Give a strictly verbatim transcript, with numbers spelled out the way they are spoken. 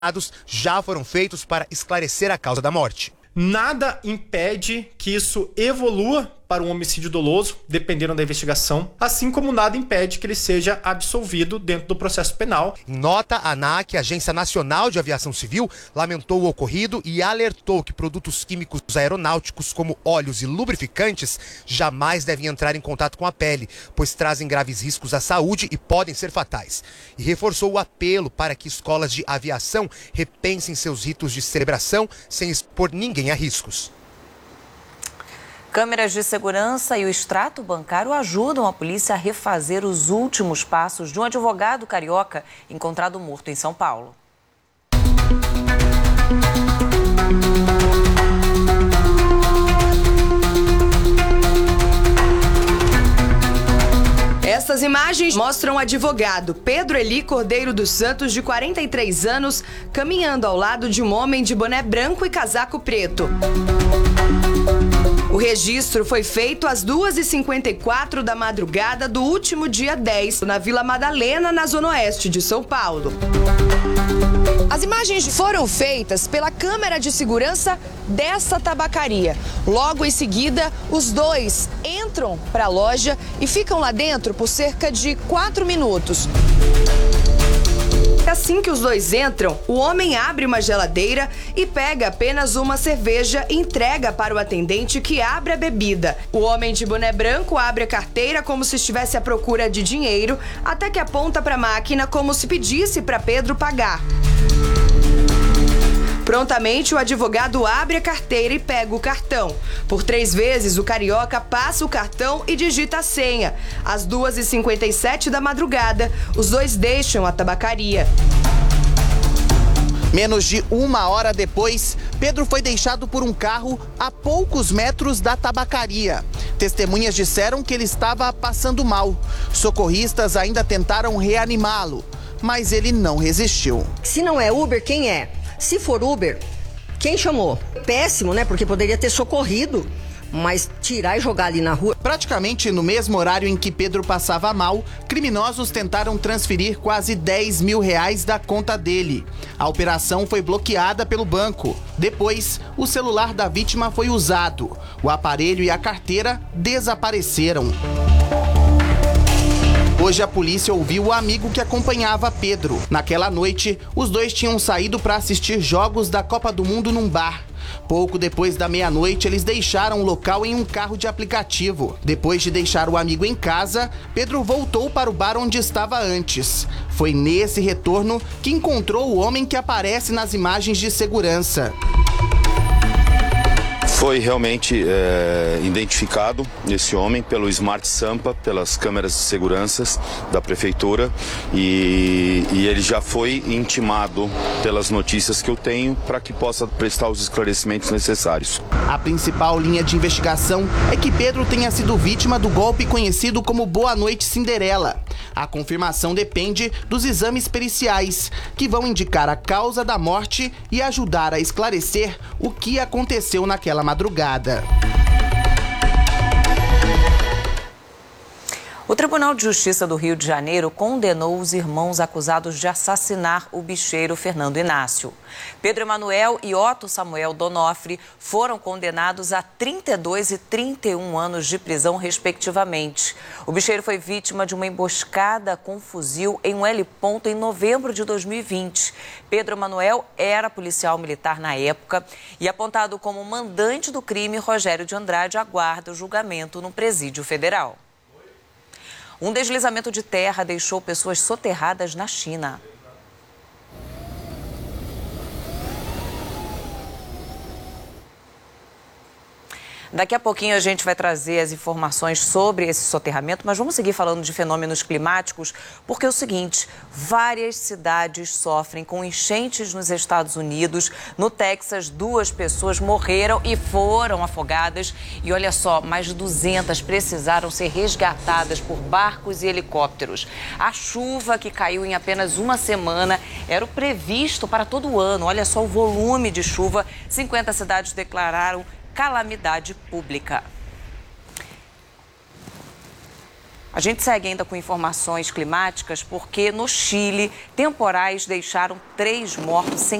já foram feitos para esclarecer a causa da morte. Nada impede que isso evolua para um homicídio doloso, dependendo da investigação, assim como nada impede que ele seja absolvido dentro do processo penal. Em nota, a ANAC, Agência Nacional de Aviação Civil, lamentou o ocorrido e alertou que produtos químicos aeronáuticos como óleos e lubrificantes jamais devem entrar em contato com a pele, pois trazem graves riscos à saúde e podem ser fatais. E reforçou o apelo para que escolas de aviação repensem seus ritos de celebração sem expor ninguém a riscos. Câmeras de segurança e o extrato bancário ajudam a polícia a refazer os últimos passos de um advogado carioca encontrado morto em São Paulo. Essas imagens mostram o advogado Pedro Eli Cordeiro dos Santos, de quarenta e três anos, caminhando ao lado de um homem de boné branco e casaco preto. O registro foi feito às duas e cinquenta e quatro da madrugada do último dia dez, na Vila Madalena, na zona oeste de São Paulo. As imagens foram feitas pela câmera de segurança dessa tabacaria. Logo em seguida, os dois entram para a loja e ficam lá dentro por cerca de quatro minutos. Assim que os dois entram, o homem abre uma geladeira e pega apenas uma cerveja e entrega para o atendente, que abre a bebida. O homem de boné branco abre a carteira como se estivesse à procura de dinheiro, até que aponta para a máquina como se pedisse para Pedro pagar. Prontamente, o advogado abre a carteira e pega o cartão. Por três vezes, o carioca passa o cartão e digita a senha. Às duas e cinquenta e sete da madrugada, os dois deixam a tabacaria. Menos de uma hora depois, Pedro foi deixado por um carro a poucos metros da tabacaria. Testemunhas disseram que ele estava passando mal. Socorristas ainda tentaram reanimá-lo, mas ele não resistiu. Se não é Uber, quem é? Se for Uber, quem chamou? Péssimo, né? Porque poderia ter socorrido, mas tirar e jogar ali na rua... Praticamente no mesmo horário em que Pedro passava mal, criminosos tentaram transferir quase dez mil reais da conta dele. A operação foi bloqueada pelo banco. Depois, o celular da vítima foi usado. O aparelho e a carteira desapareceram. Hoje a polícia ouviu o amigo que acompanhava Pedro. Naquela noite, os dois tinham saído para assistir jogos da Copa do Mundo num bar. Pouco depois da meia-noite, eles deixaram o local em um carro de aplicativo. Depois de deixar o amigo em casa, Pedro voltou para o bar onde estava antes. Foi nesse retorno que encontrou o homem que aparece nas imagens de segurança. Foi realmente é, identificado esse homem pelo Smart Sampa, pelas câmeras de segurança da prefeitura, e, e ele já foi intimado pelas notícias que eu tenho para que possa prestar os esclarecimentos necessários. A principal linha de investigação é que Pedro tenha sido vítima do golpe conhecido como Boa Noite Cinderela. A confirmação depende dos exames periciais, que vão indicar a causa da morte e ajudar a esclarecer o que aconteceu naquela madrugada. O Tribunal de Justiça do Rio de Janeiro condenou os irmãos acusados de assassinar o bicheiro Fernando Inácio. Pedro Emanuel e Otto Samuel Donofre foram condenados a trinta e dois e trinta e um anos de prisão, respectivamente. O bicheiro foi vítima de uma emboscada com fuzil em um heliponto em novembro de dois mil e vinte. Pedro Emanuel era policial militar na época e, apontado como mandante do crime, Rogério de Andrade aguarda o julgamento no Presídio Federal. Um deslizamento de terra deixou pessoas soterradas na China. Daqui a pouquinho a gente vai trazer as informações sobre esse soterramento, mas vamos seguir falando de fenômenos climáticos, porque é o seguinte, várias cidades sofrem com enchentes nos Estados Unidos. No Texas, duas pessoas morreram e foram afogadas. E olha só, mais de duzentas precisaram ser resgatadas por barcos e helicópteros. A chuva que caiu em apenas uma semana era o previsto para todo o ano. Olha só o volume de chuva, cinquenta cidades declararam calamidade pública. A gente segue ainda com informações climáticas porque no Chile, temporais deixaram três mortos sem